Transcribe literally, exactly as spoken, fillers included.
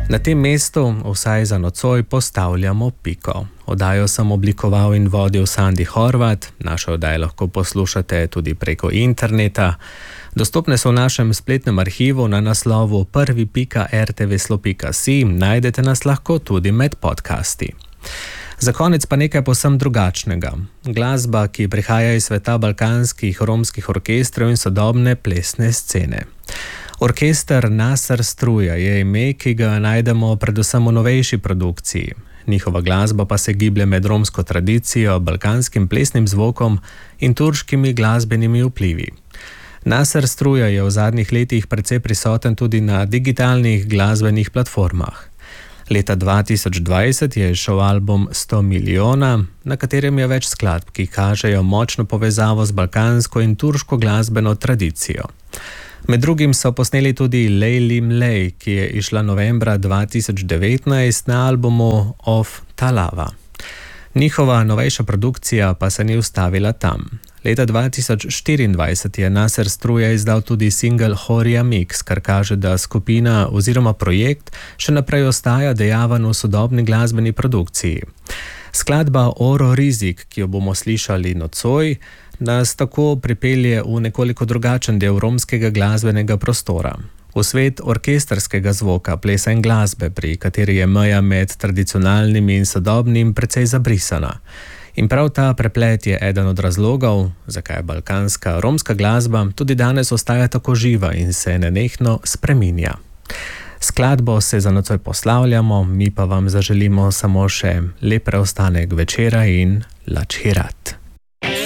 Na tem mestu, vsaj za nocoj, postavljamo piko. Oddajo sem oblikoval in vodil Sandi Horvat, naše oddaje lahko poslušate tudi preko interneta. Dostopne so v našem spletnem arhivu na naslovu prvi pika r t v slo pika si, najdete nas lahko tudi med podcasti. Za konec pa nekaj povsem drugačnega. Glasba, ki prihaja iz sveta balkanskih romskih orkestrov in sodobne plesne scene. Orkester Nasr Struja je ime, ki ga najdemo predvsem v novejši produkciji. Njihova glasba pa se giblje med romsko tradicijo, balkanskim plesnim zvokom in turškimi glasbenimi vplivi. Nasr Struja je v zadnjih letih precej prisoten tudi na digitalnih glasbenih platformah. Leta dva tisoč dvajset je šel album sto milijona, na katerem je več skladb, ki kažejo močno povezavo z balkansko in turško glasbeno tradicijo. Med drugim so posneli tudi Lejlim Lej, ki je išla novembra dva tisoč devetnajst na albumu Of Talava. Njihova novejša produkcija pa se ni ustavila tam. Leta dva tisoč štiriindvajset je Nasr Struja izdal tudi singel Horja Mix, kar kaže, da skupina oziroma projekt še naprej ostaja dejaven v sodobni glasbeni produkciji. Skladba Oro Rizik, ki jo bomo slišali nocoj, nas tako pripelje v nekoliko drugačen del romskega glasbenega prostora. V svet orkestrskega zvoka, plesa in glasbe, pri kateri je meja med tradicionalnim in sodobnim precej zabrisana. In prav ta preplet je eden od razlogov, zakaj balkanska romska glasba tudi danes ostaja tako živa in se nenehno spreminja. Skladbo se za nocoj poslavljamo, mi pa vam zaželimo samo še lep preostanek večera in lačhirat.